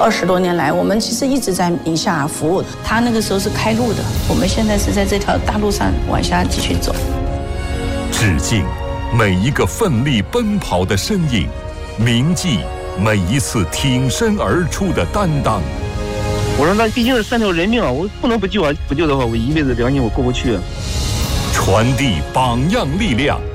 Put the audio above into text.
20多年来，我们其实一直在宁夏服务。他那个时候是开路的，我们现在是在这条大路上往下继续走。 致敬每一个奋力奔跑的身影，铭记每一次挺身而出的担当。 我说那毕竟是3条人命啊，我不能不救啊！不救的话，我一辈子良心我过不去。 传递榜样力量，